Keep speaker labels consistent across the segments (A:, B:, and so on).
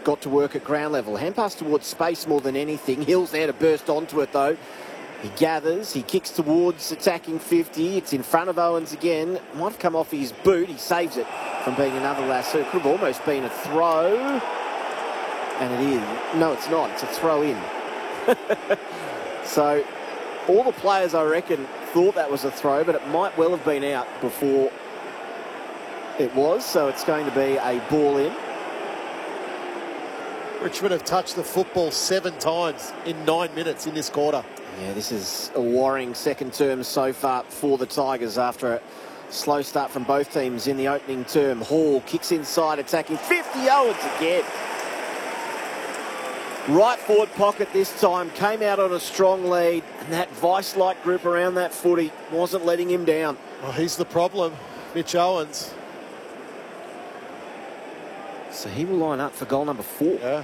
A: got to work at ground level. Hand pass towards space more than anything. Hill's there to burst onto it, though. He gathers, he kicks towards attacking 50. It's in front of Owens again. Might have come off his boot. He saves it from being another lasso. It could have almost been a throw. And it is. No, it's not. It's a throw in. So all the players, I reckon, thought that was a throw, but it might well have been out before it was. So it's going to be a ball in.
B: Richmond have touched the football 7 times in 9 minutes in this quarter.
A: Yeah, this is a worrying second term so far for the Tigers after a slow start from both teams in the opening term. Hall kicks inside, attacking 50. Owens again. Right forward pocket this time, came out on a strong lead, and that vice-like grip around that footy wasn't letting him down.
B: Oh, he's the problem, Mitch Owens.
A: So he will line up for goal number 4.
B: Yeah.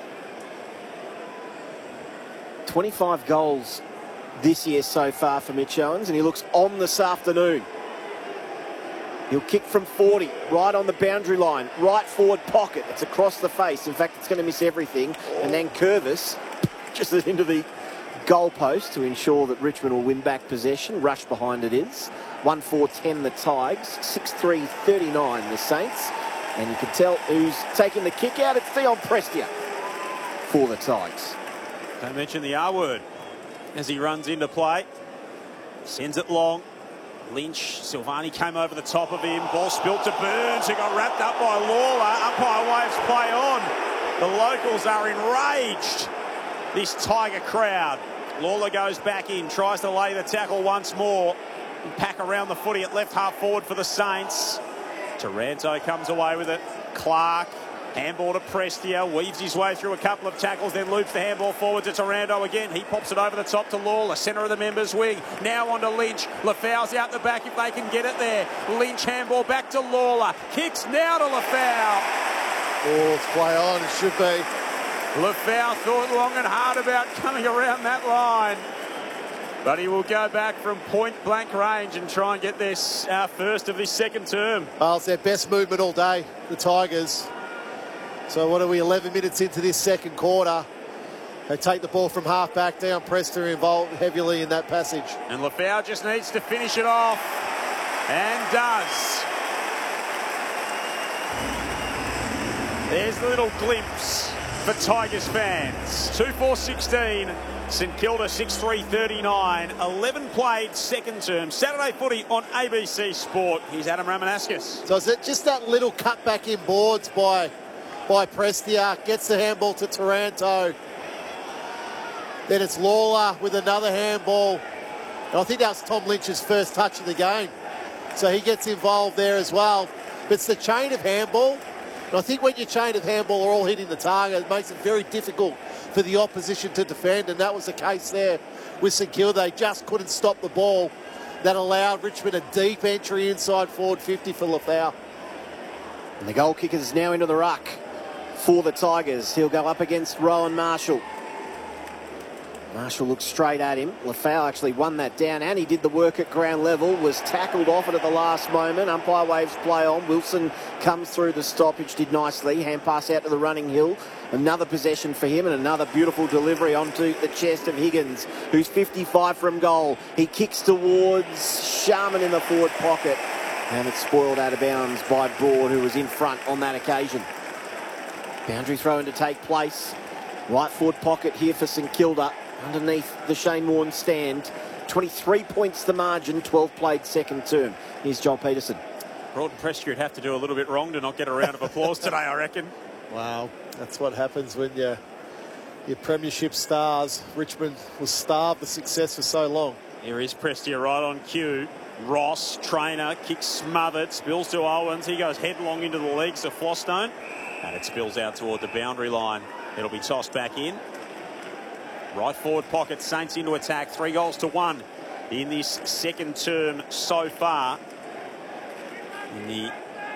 A: 25 goals this year so far for Mitch Owens, and he looks on this afternoon. He'll kick from 40, right on the boundary line, right forward pocket. It's across the face. In fact, it's going to miss everything. And then Curvis just into the goal post to ensure that Richmond will win back possession. Rush behind it is. 1-4-10 the Tigers, 6-3-39 the Saints. And you can tell who's taking the kick out. It's Theon Prestia for the Tigers.
C: Don't mention the R word as he runs into play. Sends it long. Lynch, Silvani came over the top of him. Ball spilt to Burns, who got wrapped up by Lawler. Umpire waves play on. The locals are enraged. This Tiger crowd. Lawler goes back in, tries to lay the tackle once more. And pack around the footy at left half forward for the Saints. Taranto comes away with it. Clark, handball to Prestia, weaves his way through a couple of tackles, then loops the handball forward to Taranto again. He pops it over the top to Lawler, centre of the members' wing. Now on to Lynch. Lafau's out the back if they can get it there. Lynch handball back to Lawler. Kicks now to Lafau.
B: Oh, it's play on. It should be.
C: Lafau thought long and hard about coming around that line. But he will go back from point-blank range and try and get this first of this second term.
B: Well, it's their best movement all day, the Tigers. So what are we, 11 minutes into this second quarter? They take the ball from half-back down. Preston involved heavily in that passage.
C: And Lafau just needs to finish it off. And does. There's a little glimpse for Tigers fans. 2-4-16. St Kilda 6-3-39. 11 played second term. Saturday footy on ABC Sport. Here's Adam Ramanauskas.
B: So is it just that little cutback in boards by Prestia? Gets the handball to Taranto. Then it's Lawler with another handball. And I think that was Tom Lynch's first touch of the game. So he gets involved there as well. But it's the chain of handball. And I think when your chain of handball are all hitting the target, it makes it very difficult for the opposition to defend. And that was the case there with St Kilda. They just couldn't stop the ball. That allowed Richmond a deep entry inside forward 50 for Lafau.
A: And the goal kicker is now into the ruck for the Tigers. He'll go up against Rowan Marshall. Marshall looks straight at him. Lafau actually won that down, and he did the work at ground level. Was tackled off it at the last moment. Umpire waves play on. Wilson comes through the stoppage, did nicely. Hand pass out to the running Hill. Another possession for him, and another beautiful delivery onto the chest of Higgins, who's 55 from goal. He kicks towards Sharman in the forward pocket, and it's spoiled out of bounds by Broad, who was in front on that occasion. Boundary throw in to take place. Right forward pocket here for St Kilda, underneath the Shane Warne stand. 23 points the margin, 12 played second term. Here's John Peterson.
C: Broad and Prestia would have to do a little bit wrong to not get a round of applause today, I reckon.
B: Wow, that's what happens when your premiership stars. Richmond was starved of success for so long.
C: Here is Prestia right on cue. Ross, trainer, kicks smothered, spills to Owens. He goes headlong into the legs of Flostone, and it spills out toward the boundary line. It'll be tossed back in. Right forward pocket, Saints into attack. 3-1 in this second term so far. In the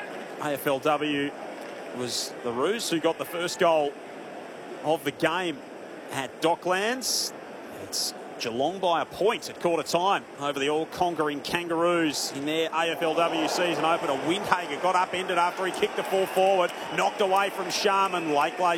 C: AFLW was the Roos who got the first goal of the game at Docklands. It's Geelong by a point at quarter time over the all-conquering Kangaroos in their AFLW season opener. Windhager got upended after he kicked the ball forward, knocked away from Sharman. Lake